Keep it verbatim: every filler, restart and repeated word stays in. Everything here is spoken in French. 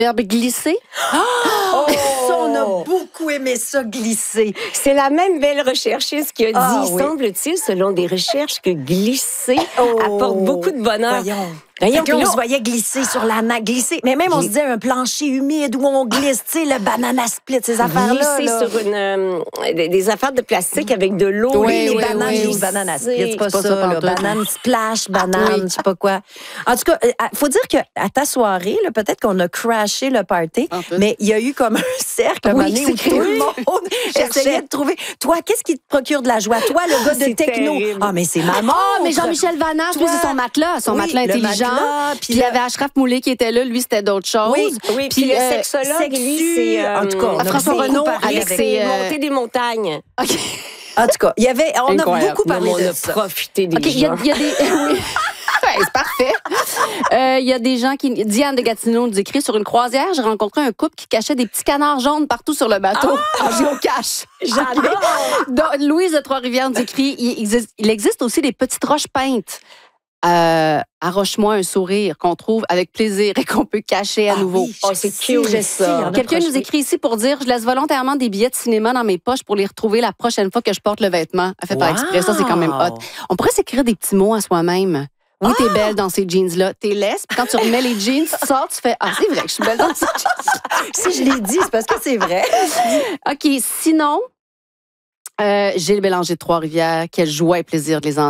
Verbe glisser. Oh! Ça, on a beaucoup aimé ça, glisser. C'est la même belle recherchiste qui a dit, Ah, oui. semble-t-il, selon des recherches, que glisser Oh! apporte beaucoup de bonheur. Voyons. Voyons, Fait qu'on puis là, se voyait glisser sur la nappe, glisser. Mais même, on se disait un plancher humide où on glisse, tu sais, le banana split, ces affaires-là. glisser là. sur une, euh, des, des affaires de plastique avec de l'eau. Oui, Oui, les oui, bananes, oui, les oui. bananes split, c'est pas, C'est pas ça, ça là. pantoute. Banane splash, banane, Oui. je sais pas quoi. En tout cas, il faut dire qu'à ta soirée, là, peut-être qu'on a crashé le party, Pantoute. mais il y a eu comme un cercle à un Oui, moment donné où c'est tout le vrai. monde essayait de trouver. Toi, qu'est-ce qui te procure de la joie? Toi, le gars de C'est techno. terrible. Ah, mais c'est maman. Ah, mais Jean-Michel Vanas, lui, Toi- c'est son matelas, son Oui, matelas le intelligent. matelas, Puis il y là- avait Ashraf Moulay qui était là, lui, c'était d'autres choses. Oui, Oui, puis le euh, sexologue, lui, sexu, c'est... euh, en tout cas, on a François beaucoup Renaud parlé avec avec ses, ses euh, montées des montagnes. OK. En tout cas, il y avait, on Incroyable. a beaucoup parlé on de a ça. profité des OK, il y, a- gens. il y a des... oui. Ouais, c'est parfait. Euh, Il y a des gens qui... Diane de Gatineau nous écrit, sur une croisière, j'ai rencontré un couple qui cachait des petits canards jaunes partout sur le bateau en géocache. J'adore! Donc, Louise de Trois-Rivières nous écrit, il existe, il existe aussi des petites roches peintes. Euh, arroche-moi un sourire qu'on trouve avec plaisir et qu'on peut cacher à Ah nouveau. oui, Oh, je c'est sais, cute, je sais, ça. il y en a Quelqu'un proche, nous oui. écrit ici pour dire, je laisse volontairement des billets de cinéma dans mes poches pour les retrouver la prochaine fois que je porte le vêtement. Elle fait par Wow! exprès, ça c'est quand même hot. On pourrait s'écrire des petits mots à soi-même. Oui, t'es belle dans ces jeans-là. T'es laisse, puis quand tu remets les jeans, tu sors, tu fais, ah, c'est vrai que je suis belle dans ces jeans. Si je l'ai dit, c'est parce que c'est vrai. OK, sinon, euh, Gilles Bélanger de Trois-Rivières, quelle joie et plaisir de les entendre.